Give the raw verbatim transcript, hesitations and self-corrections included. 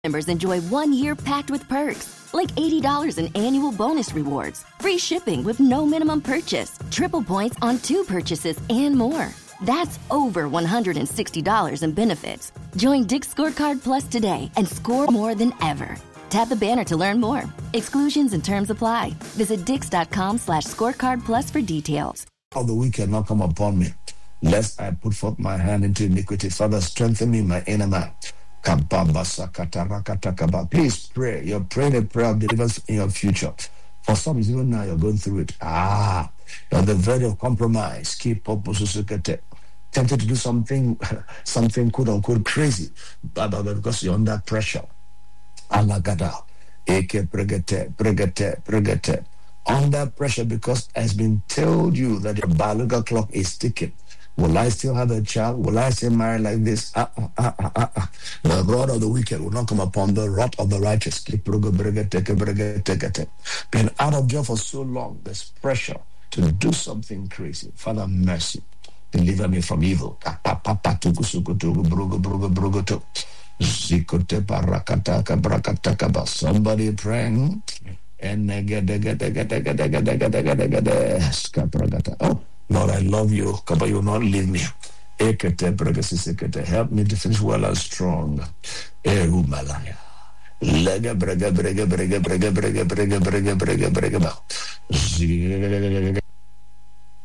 Members enjoy one year packed with perks, like eighty dollars in annual bonus rewards, free shipping with no minimum purchase, triple points on two purchases, and more. That's over one hundred sixty dollars in benefits. Join Dick's Scorecard Plus today and score more than ever. Tap the banner to learn more. Exclusions and terms apply. Visit dix.com slash scorecard plus for details. All the wicked not come upon me, lest I put forth my hand into iniquity. Father, strengthen me in my inner man. Please pray. You're praying a prayer of deliverance in your future. For some reason, even now you're going through it. Ah, you're on the verge of compromise. Keep up, tempted to do something, something quote unquote crazy, but because you're under pressure. Alagada, eke pregete, pregete, pregete. Under pressure because it has been told you that your biological clock is ticking. Will I still have a child? Will I still marry like this? Uh, uh, uh, uh, uh, uh. The rod of the wicked will not come upon the rod of the righteous. Been out of jail for so long, there's pressure to do something crazy. Father, mercy. Deliver me from evil. Somebody praying. Oh, Lord, I love you. But you will not leave me. Help me to finish well and strong. Lega brega brega brega brega brega brega brega brega brega.